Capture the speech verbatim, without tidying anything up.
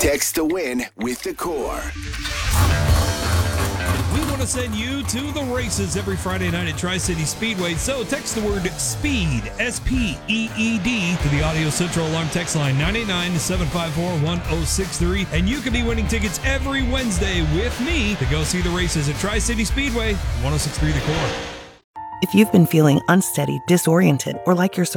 Text to win with the Core. We want to send you to the races every Friday night at Tri-City Speedway. So text the word SPEED, S P E E D, to the Audio Central Alarm text line nine eight nine, seven five four, one oh six three. And you could be winning tickets every Wednesday with me to go see the races at Tri-City Speedway, one oh six three The Core. If you've been feeling unsteady, disoriented, or like you're